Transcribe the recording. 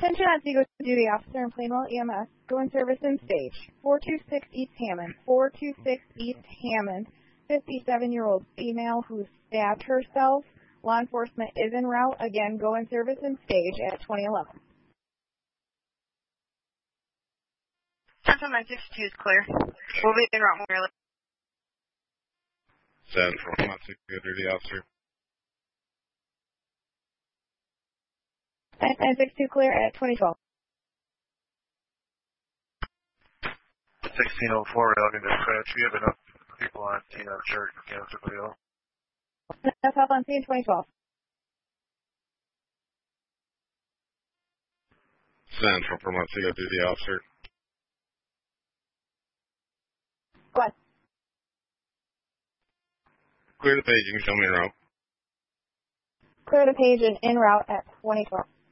Attention at Seago Duty Officer in Plainwell EMS. Go in service in stage. 426 East Hammond. 426 East Hammond. 57-year-old female who stabbed herself. Law enforcement is en route. Again, go in service in stage at 2011. Central 962 is clear. We'll be en route momentarily. Central 962 duty officer. 962 clear at 2012. 1604 Elgin dispatch. We have enough people on scene on church for cancer video. That's up on scene 2012. Central for Montego duty officer. Go ahead. Clear the page. You can show me en route. Clear the page and en route at 2012.